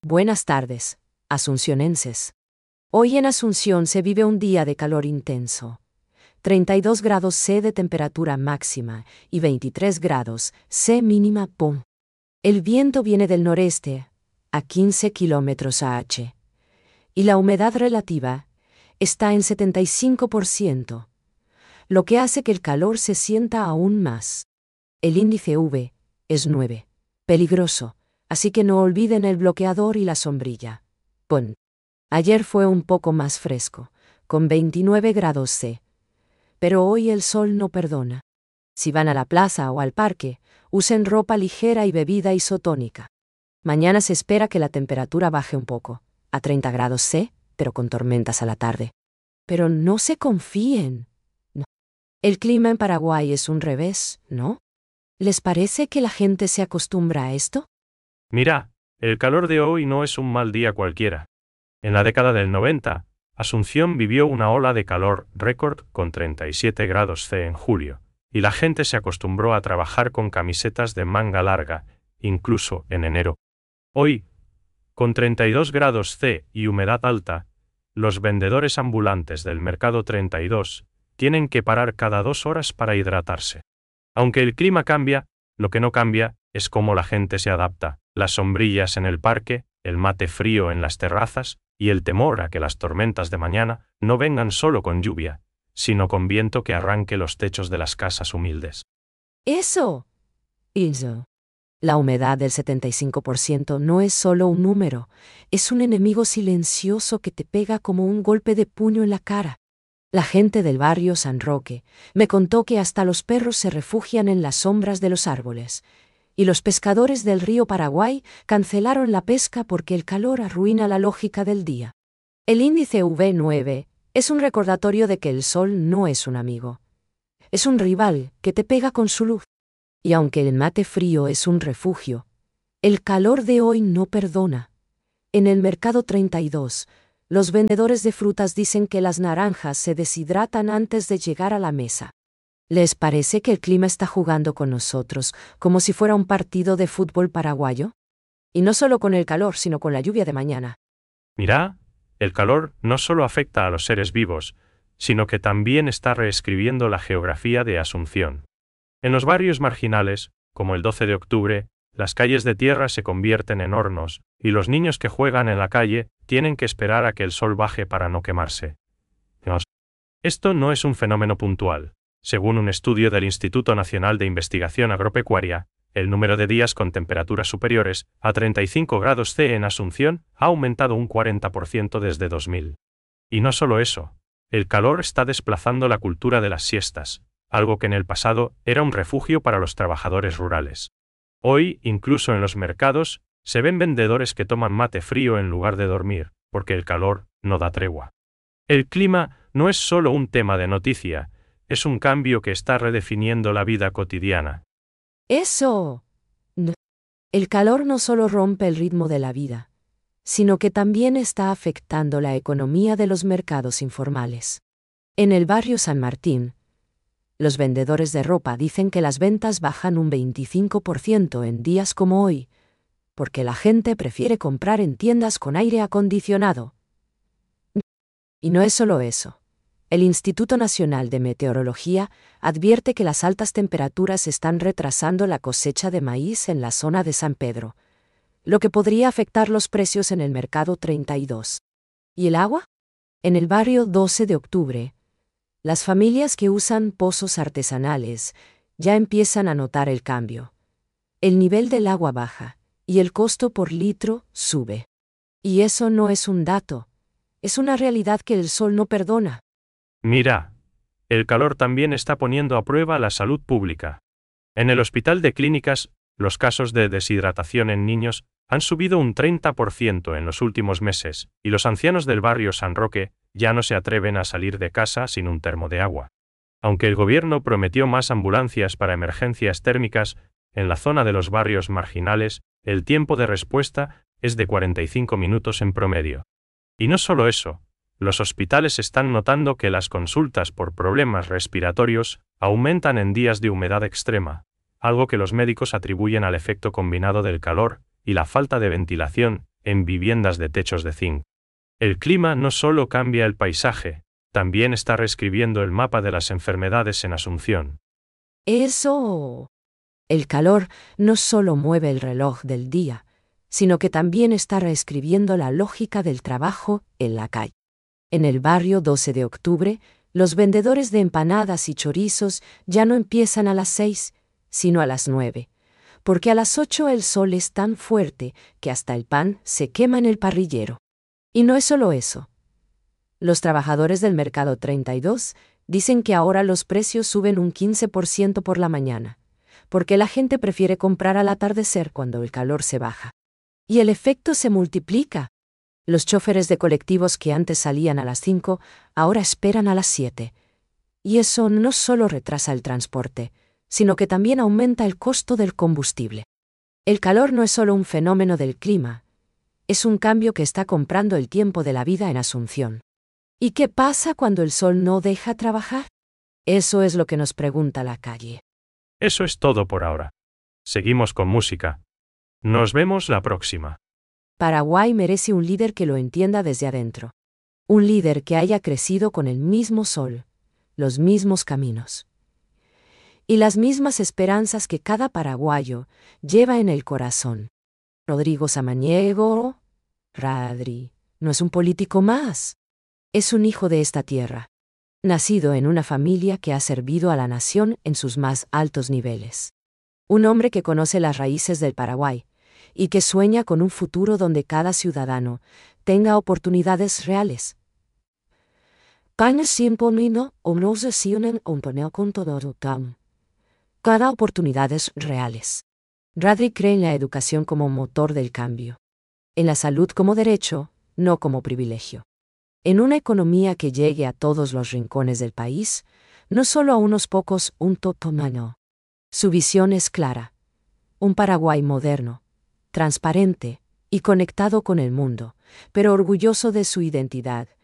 Buenas tardes, asuncionenses. Hoy en Asunción se vive un día de calor intenso. 32 grados C de temperatura máxima y 23 grados C mínima. El viento viene del noreste, a 15 kilómetros h. Y la humedad relativa está en 75%, lo que hace que el calor se sienta aún más. El índice UV es 9. Peligroso, así que no olviden el bloqueador y la sombrilla. Ayer fue un poco más fresco, con 29 grados C. Pero hoy el sol no perdona. Si van a la plaza o al parque, usen ropa ligera y bebida isotónica. Mañana se espera que la temperatura baje un poco, a 30 grados C, pero con tormentas a la tarde. Pero no se confíen. No. El clima en Paraguay es un revés, ¿no? ¿Les parece que la gente se acostumbra a esto? Mira, el calor de hoy no es un mal día cualquiera. En la década del 90, Asunción vivió una ola de calor récord con 37 grados C en julio, y la gente se acostumbró a trabajar con camisetas de manga larga, incluso en enero. Hoy, con 32 grados C y humedad alta, los vendedores ambulantes del Mercado 32 tienen que parar cada 2 horas para hidratarse. Aunque el clima cambia, lo que no cambia es cómo la gente se adapta. Las sombrillas en el parque, el mate frío en las terrazas y el temor a que las tormentas de mañana no vengan solo con lluvia, sino con viento que arranque los techos de las casas humildes. Eso. La humedad del 75% no es solo un número, es un enemigo silencioso que te pega como un golpe de puño en la cara. La gente del barrio San Roque me contó que hasta los perros se refugian en las sombras de los árboles, y los pescadores del río Paraguay cancelaron la pesca porque el calor arruina la lógica del día. El índice UV9 es un recordatorio de que el sol no es un amigo. Es un rival que te pega con su luz. Y aunque el mate frío es un refugio, el calor de hoy no perdona. En el Mercado 32, los vendedores de frutas dicen que las naranjas se deshidratan antes de llegar a la mesa. ¿Les parece que el clima está jugando con nosotros como si fuera un partido de fútbol paraguayo? Y no solo con el calor, sino con la lluvia de mañana. Mira, el calor no solo afecta a los seres vivos, sino que también está reescribiendo la geografía de Asunción. En los barrios marginales, como el 12 de octubre, las calles de tierra se convierten en hornos, y los niños que juegan en la calle tienen que esperar a que el sol baje para no quemarse. Esto no es un fenómeno puntual. Según un estudio del Instituto Nacional de Investigación Agropecuaria, el número de días con temperaturas superiores a 35 grados C en Asunción ha aumentado un 40% desde 2000. Y no solo eso, el calor está desplazando la cultura de las siestas, algo que en el pasado era un refugio para los trabajadores rurales. Hoy, incluso en los mercados, se ven vendedores que toman mate frío en lugar de dormir, porque el calor no da tregua. El clima no es solo un tema de noticia, es un cambio que está redefiniendo la vida cotidiana. ¡Eso! El calor no solo rompe el ritmo de la vida, sino que también está afectando la economía de los mercados informales. En el barrio San Martín, los vendedores de ropa dicen que las ventas bajan un 25% en días como hoy, porque la gente prefiere comprar en tiendas con aire acondicionado. Y no es solo eso. El Instituto Nacional de Meteorología advierte que las altas temperaturas están retrasando la cosecha de maíz en la zona de San Pedro, lo que podría afectar los precios en el Mercado 32. ¿Y el agua? En el barrio 12 de octubre, las familias que usan pozos artesanales ya empiezan a notar el cambio. El nivel del agua baja y el costo por litro sube. Y eso no es un dato, es una realidad que el sol no perdona. Mira, el calor también está poniendo a prueba la salud pública. En el Hospital de Clínicas, los casos de deshidratación en niños han subido un 30% en los últimos meses, y los ancianos del barrio San Roque ya no se atreven a salir de casa sin un termo de agua. Aunque el gobierno prometió más ambulancias para emergencias térmicas, en la zona de los barrios marginales, el tiempo de respuesta es de 45 minutos en promedio. Y no solo eso, los hospitales están notando que las consultas por problemas respiratorios aumentan en días de humedad extrema, algo que los médicos atribuyen al efecto combinado del calor y la falta de ventilación en viviendas de techos de zinc. El clima no solo cambia el paisaje, también está reescribiendo el mapa de las enfermedades en Asunción. Eso. El calor no solo mueve el reloj del día, sino que también está reescribiendo la lógica del trabajo en la calle. En el barrio 12 de octubre, los vendedores de empanadas y chorizos ya no empiezan a las 6, sino a las 9, porque a las 8 el sol es tan fuerte que hasta el pan se quema en el parrillero. Y no es solo eso. Los trabajadores del mercado 32 dicen que ahora los precios suben un 15% por la mañana, porque la gente prefiere comprar al atardecer cuando el calor se baja. Y el efecto se multiplica. Los choferes de colectivos que antes salían a las 5, ahora esperan a las 7. Y eso no solo retrasa el transporte, sino que también aumenta el costo del combustible. El calor no es solo un fenómeno del clima, es un cambio que está comprando el tiempo de la vida en Asunción. ¿Y qué pasa cuando el sol no deja trabajar? Eso es lo que nos pregunta la calle. Eso es todo por ahora. Seguimos con música. Nos vemos la próxima. Paraguay merece un líder que lo entienda desde adentro. Un líder que haya crecido con el mismo sol, los mismos caminos y las mismas esperanzas que cada paraguayo lleva en el corazón. Rodrigo Samaniego, Radri, no es un político más. Es un hijo de esta tierra, nacido en una familia que ha servido a la nación en sus más altos niveles. Un hombre que conoce las raíces del Paraguay y que sueña con un futuro donde cada ciudadano tenga oportunidades reales. Cada oportunidades reales. Radri cree en la educación como motor del cambio. En la salud como derecho, no como privilegio. En una economía que llegue a todos los rincones del país, no solo a unos pocos, un totomano. Su visión es clara. Un Paraguay moderno, transparente y conectado con el mundo, pero orgulloso de su identidad,